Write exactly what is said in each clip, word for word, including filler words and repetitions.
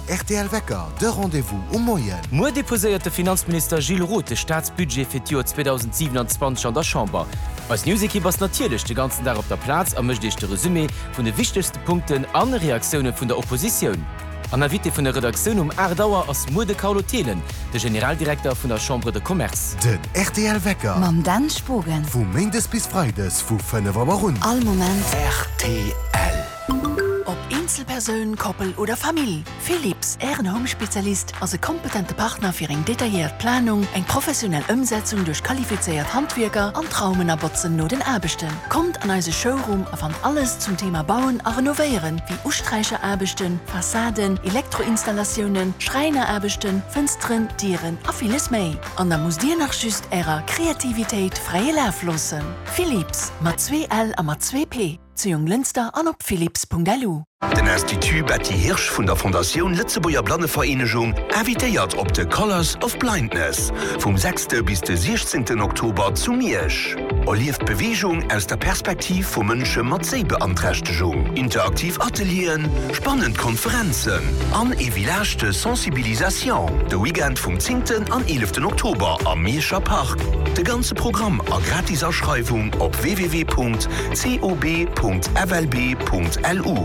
R T L Wecker, de Rendezvous um Moien. Mo deposéierte Finanzminister Gilles Roth de Staatsbudget fir Joer zweitausendsiebenundzwanzig an der Chamber. Als Newsekipp was natierlech de ganzen Tag op der Platz a mëcht de Resümé vun de wichtigste Punkten an Reaktionen vun der Opposition. An der Witte vun der Redaktion um Erdauer ass Mo de Carlotelen, de Generaldirektor vun der Chambre de Commerce. Den R T L Wecker. Mam Dan Spogen. Vu Mendes bis Freides vu fënne Wammer rund. All Moment. R T L. Ob Einzelperson, Koppel oder Familie. Philips, Ehren Home-Spezialist, also kompetente Partner für eine detaillierte Planung, eine professionelle Umsetzung durch qualifizierte Handwerker und Traumenabotzen nur den Arbeiten. Kommt an unseren Showroom und fand alles zum Thema Bauen und Renovieren, wie Ausstreicherarbeiten, Fassaden, Elektroinstallationen, Schreinerarbeiten, Fenstern, Tieren und vieles mehr. Und da muss dir nach just ihrer Kreativität freie Lauf lassen. Philips, mit zwei L und mit zwei P. Zu Junglinster an op philips punkt l u. Den Institut Betty Hirsch vun der Fondation Lützeburger Blannevereinigung invitéiert op de Colors of Blindness vom sechsten bis den sechzehnten Oktober zu Miersch. Erlieft Bewegung aus der Perspektiv vu Mënsche mat Sehbeanträchtigung, interaktiv Atelieren, spannend Konferenzen, an e village Sensibilisation. De Weekend vom zehnten an elften Oktober am Mierscher Park. De ganze Programm a Gratiserschreibung op w w w punkt cob punkt f l b punkt l u.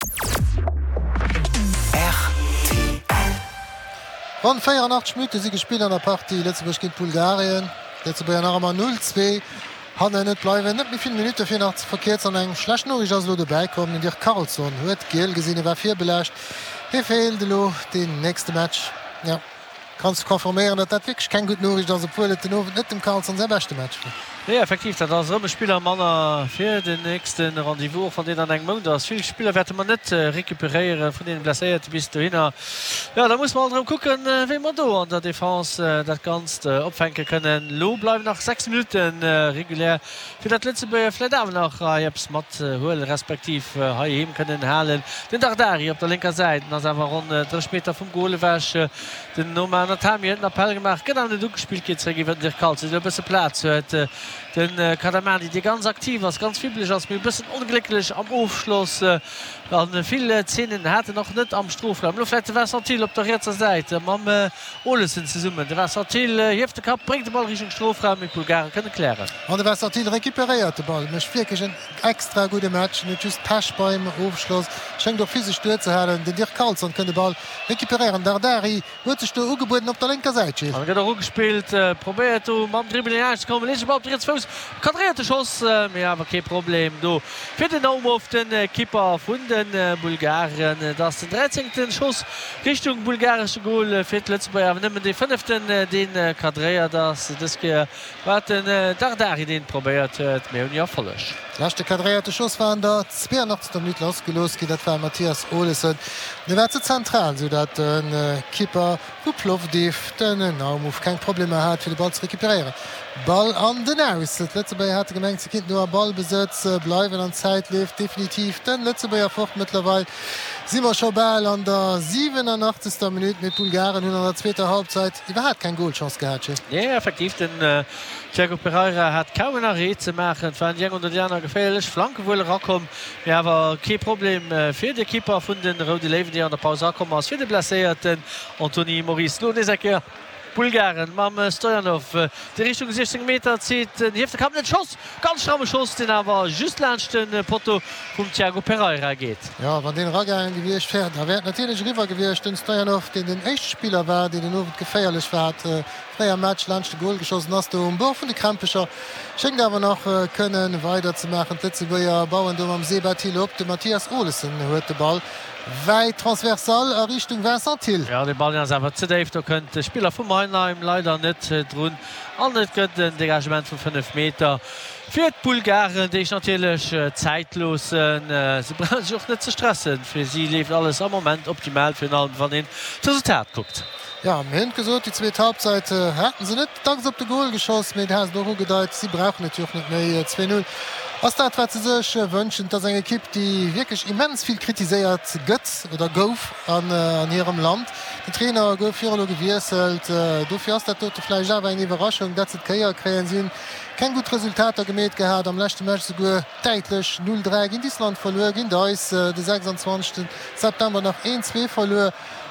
Wann feiernacht Minuten sie gespielt an der Partie Lützeburg gegen Bulgarien. Lützeburg nachher null zwei. Han net bleiwen net wie viele Minuten fir nach verkehrt an eng schlecht no as lo dabeikommen in Dir Carlson huet geel gesinn war fir belegcht. He fehlt lo den nächste Match. Ja. Kannst konformieren, dat dat wirklich kein gut Norrich dat pu net dem Carlson se beste Match. Ja, effektiv dat somme Spieler Manner fir den nächsten Rendevous von den an eng Mo ass viel Spieler werden man net äh, rekuperieren von den blaiert bis du hinner. Ja, da muss man gucken äh, wie man do an der Defense äh, dat ganz äh, opfänke können. Lo bleiben nach sechs Minuten äh, regulär fir dat letzte Fle nach Raps mat hole respektiv ha äh, können halen. Den Dardari op der linker Seite as run äh, drei Meter vom Golewäsche äh, den No Tamien Appell gemacht genau den Dugespiel geht dir kalt bisse Platz huet. Äh, Den äh, Kadamani, die ganz aktiv war, ganz fieblich als mir ein bisschen unglücklich am Aufschluss. Äh, an viele Szenen hatte noch nicht am Strafraum. Nur vielleicht der Versatil auf der rechten Seite. Man äh, Olesen zu summen. Der Versatil äh, hilft der Cup, bringt den Ball Richtung Strafraum mit Bulgarien können klären. Und der Versatil rekuperiert den Ball. Mich wirklich ein extra guter Match. Nicht just Pasch beim Aufschluss. Schenkt doch physisch durchzuhalten. Den Dirk Carlson kann den Ball rekuperieren. Dardari wird sich da angeboten auf der linken Seite. Und er hat auch gespielt. Äh, probiert um am Dribbling einzukommen. Ist überhaupt jetzt Fuß. Kadrierte Schoss, äh, ja, aber kein Problem. Do. Für den Naum auf den äh, Kipper von den äh, Bulgarien. Äh, das ist der dreizehnten Schuss Richtung bulgarische Goal äh, für Lützburg. Wir nehmen den fünften äh, den äh, Kadrier. Das ist war den äh, Dardari den probiert hat. Mehr und ja verlöscht. Lechte kadréierte Schoss waren der zweiundachtzig Minuten losgelost, dat war Matthias Olesen. De war ze zentral, so dat den äh, Kipper wo plouf deef den Naumuf kein Problem hat fir de Ball zu rekuperieren. Ball an den Aus. Letzebei hat gemengt ze kind nur Ballbesitz äh, bleiwen an Zeit lief definitiv. Den Letzebeier focht mittlerweile Simon Schobal an der siebenundachtzigsten Minute mit Bulgarien hun an der zweiter Halbzeit. Iwer hat kein Goalchance gehabt. Ja, effektiv den äh, Thiago Pereira hat kaum eine Rede zu machen. Van Jeng und Diana gefährlich. Flanke wohl rankommen. Ja, aber kein Problem äh, für den Keeper von den Rode Löwen, die an der Pause kommen. Als für den blasierten Anthony Maurice Lohnesecker. Bulgarien, Mam Stojanov, die Richtung sechzehn Meter zieht. Die Hälfte kam den Schuss, ganz schrammer Schuss, den aber just langscht den Poto vom Thiago Pereira geht. Ja, wenn den Raga gewirrscht fährt, da wird natürlich rüber gewirrscht, den Stojanov, den den Echtspieler war, den den Ovid gefährlich war, hat äh, freier Match, langscht den Goal geschossen, hast du um Bauch von den Krampischer. Schenkt aber noch äh, können weiterzumachen. Letzteburger bauen du am Sebatil ob, der Matthias Olesen hört den Ball. Weit transversal a Richtung Versatil. Ja, de Ball awer ze déif, da kënnt de Spieler vum Mainheim leider net äh, drun. An net gëtt den Degagement vun fünf Meter. Fir d Bulgaren, déich natilech äh, zeitlosen, äh, se bra joch net ze stressen. Fir sie lief alles am moment optimal fir allem wann den Resultat guckt. Ja, am hin gesot die zweite Halbzeit äh, hatten sie net danks op de Goal geschoss mit Herr Doro gedeiht. Sie brauchen natürlich net méi äh, zwei null. Aus der wat ze sech äh, wünschen, dass eng Kipp, die wirklich immens viel kritiséiert gëtt oder gouf an, äh, an ihrem Land. Den Trainer gouf Filo gewieselt, äh, dofir ass der tote Fleisch awer eng Überraschung, dat ze Käier kräen sinn. Kein gut Resultat gemet gehabt am letzten Match sogar täglich null drei in Island verloren, in Deutsch äh, den sechsundzwanzigsten September noch eins zwei verloren.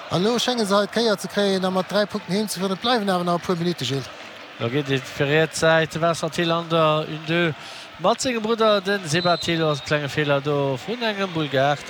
Hallo Schenge seit Käier ze kreien, a mat drei Punkten hin zu bleiwen awer a pu Minute gilt. Da geht dit firiert Zeit Wasserlander un de Matzingen Bruder den Sebatil aus kleine Fehler do vun engem Bulgar.